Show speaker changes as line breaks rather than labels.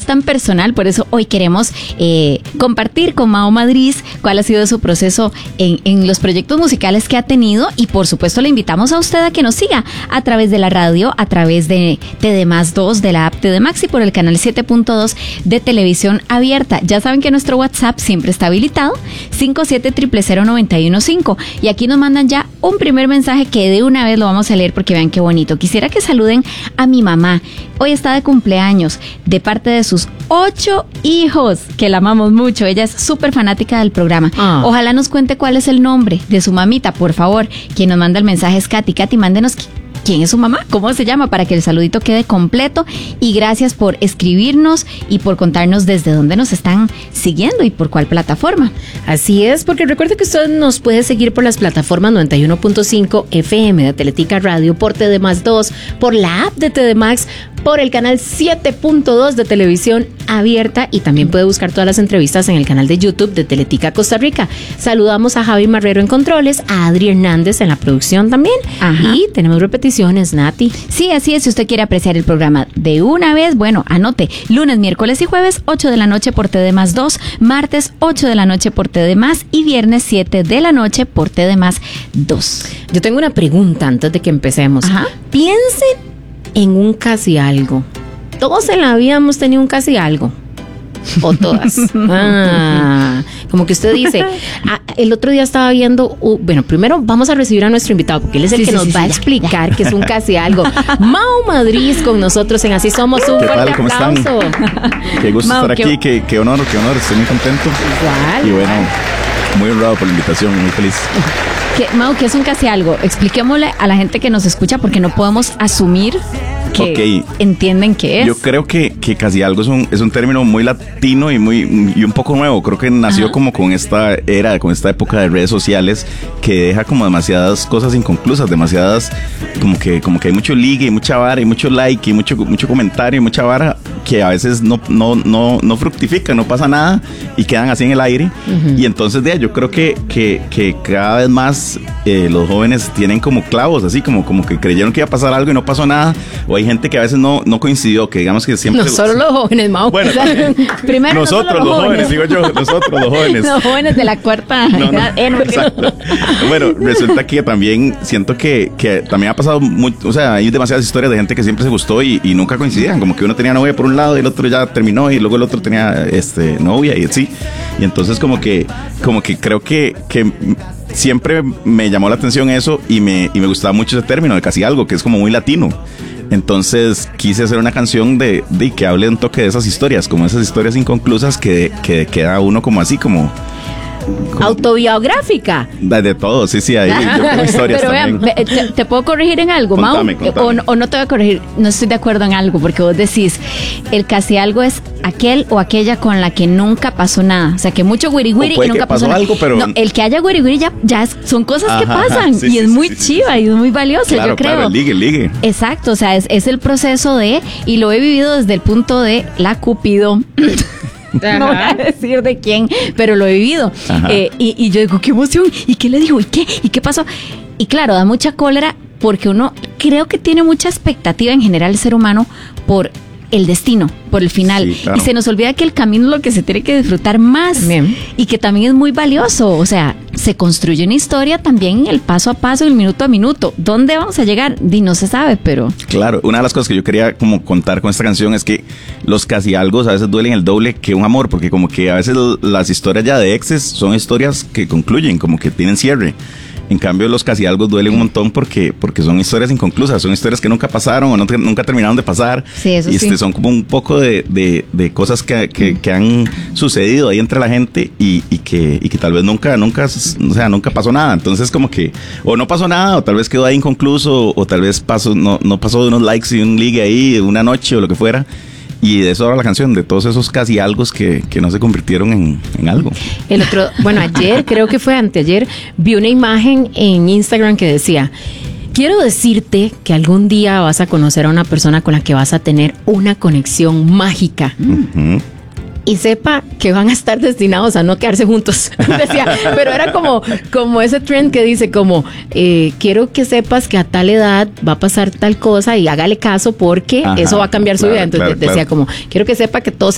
tan personal, por eso hoy queremos compartir con Mao Madrid cuál ha sido su proceso en los proyectos musicales que ha tenido, y por supuesto le invitamos a usted a que nos siga a través de la radio, a través de TD+2, de la app TD Max y por el canal 7.2 de Televisión Abierta. Ya saben que nuestro WhatsApp siempre está habilitado, 57000915, y aquí nos mandan ya un primer mensaje que de una vez lo vamos a leer porque vean qué bonito. Quisiera que saluden a mi mamá. Hoy está de cumpleaños de parte de sus 8 hijos, que la amamos mucho. Ella es súper fanática del programa. Ojalá nos cuente cuál es el nombre de su mamita, por favor. Quien nos manda el mensaje es Katy. Katy, mándenos quién es su mamá, cómo se llama, para que el saludito quede completo. Y gracias por escribirnos y por contarnos desde dónde nos están siguiendo y por cuál plataforma.
Así es, porque recuerde que usted nos puede seguir por las plataformas 91.5 FM de Teletica Radio, por TD+2, por la app de TD Max, por el canal 7.2 de Televisión Abierta, y también puede buscar todas las entrevistas en el canal de YouTube de Teletica Costa Rica. Saludamos a Javi Marrero en controles, a Adri Hernández en la producción también. Ajá. Y tenemos repeticiones, Nati.
Sí, así es. Si usted quiere apreciar el programa de una vez, bueno, anote: lunes, miércoles y jueves 8 de la noche por TD+2, martes 8 de la noche por TD+, y viernes 7 de la noche por TD+2.
Yo tengo una pregunta antes de que empecemos.
Ajá.
Piensen en un casi algo. Todos en la vida hemos tenido un casi algo. O todas. Como que usted dice. El otro día estaba viendo. Bueno, primero vamos a recibir a nuestro invitado, porque él es el que nos va a explicar qué es un casi algo. Mao Madrid con nosotros en Así Somos. Un fuerte aplauso.
Qué gusto estar aquí. Qué honor. Estoy muy contento.
Igual.
Y bueno, muy honrado por la invitación. Muy feliz.
Mau, ¿qué es un casi algo? Expliquémosle a la gente que nos escucha, porque no podemos asumir que entienden qué es.
Yo creo que casi algo es un término muy latino y un poco nuevo. Creo que nació como con esta era, con esta época de redes sociales, que deja como demasiadas cosas inconclusas, demasiadas, como que hay mucho ligue y mucha vara y mucho like y mucho comentario y mucha vara, que a veces no fructifica, no pasa nada y quedan así en el aire. Y entonces yo creo que cada vez más los jóvenes tienen como clavos, así como que creyeron que iba a pasar algo y no pasó nada. O hay gente que a veces no coincidió, que digamos que siempre...
No solo los jóvenes, Mau.
Bueno,
primero
nosotros los jóvenes, digo yo, nosotros los jóvenes.
Los jóvenes de la cuarta edad.
Exacto. Bueno, resulta que también siento que también ha pasado o sea, hay demasiadas historias de gente que siempre se gustó y nunca coincidían, como que uno tenía novia por un lado y el otro ya terminó y luego el otro tenía novia y así. Y entonces como que creo que siempre me llamó la atención eso y me gustaba mucho ese término de casi algo, que es como muy latino. Entonces quise hacer una canción de que hable un toque de esas historias, como esas historias inconclusas que queda uno como así, como
autobiográfica.
De todo, sí, ahí yo tengo historias.
Pero
también.
Vean, ¿te puedo corregir en algo,
Contame.
Mau? O no te voy a corregir, no estoy de acuerdo en algo, porque vos decís, el casi algo es aquel o aquella con la que nunca pasó nada. O sea, que mucho guiri guiri y nunca pasó nada.
Algo, pero...
No, el que haya guiri guiri ya son cosas que pasan, y es muy chiva y es muy valiosa,
claro,
yo creo.
Claro, el ligue.
Exacto, o sea, es el proceso y lo he vivido desde el punto de la Cupido. No voy a decir de quién, pero lo he vivido. Y yo digo, qué emoción, ¿y qué le digo? ¿Y qué pasó? Y claro, da mucha cólera, porque uno creo que tiene mucha expectativa en general el ser humano por el destino, por el final. Sí, claro. Y se nos olvida que el camino es lo que se tiene que disfrutar más. Bien. Y que también es muy valioso. O sea, se construye una historia también en el paso a paso, el minuto a minuto. ¿Dónde vamos a llegar? No se sabe, pero... Claro,
una de las cosas que yo quería como contar con esta canción es que los casi algo a veces duelen el doble que un amor, porque como que a veces las historias ya de exes son historias que concluyen, como que tienen cierre. En cambio, los casi algo duelen un montón porque son historias inconclusas, son historias que nunca pasaron o nunca terminaron de pasar.
Sí, eso
y
sí.
Son como un poco de cosas que han sucedido ahí entre la gente y que tal vez nunca pasó nada. Entonces, como que o no pasó nada, o tal vez quedó ahí inconcluso, o tal vez no pasó de unos likes y un ligue ahí de una noche o lo que fuera. Y de eso habla la canción, de todos esos casi algos que no se convirtieron en algo.
Ayer, creo que fue anteayer, vi una imagen en Instagram que decía: quiero decirte que algún día vas a conocer a una persona con la que vas a tener una conexión mágica. Uh-huh. Y sepa que van a estar destinados a no quedarse juntos. Decía, pero era como ese trend que dice como, quiero que sepas que a tal edad va a pasar tal cosa y hágale caso porque eso va a cambiar su vida. Entonces decía como, quiero que sepa que todo se